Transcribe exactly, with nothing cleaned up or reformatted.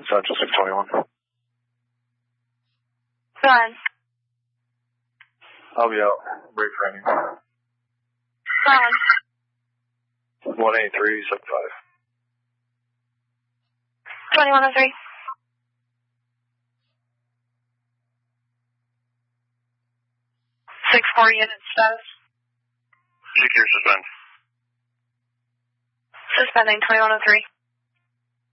Central six twenty-one. Go ahead. I'll be out. Break for any. Go on. one eight three seven five. twenty-one oh three. six four unit status. Secure suspend. Suspending twenty-one oh three.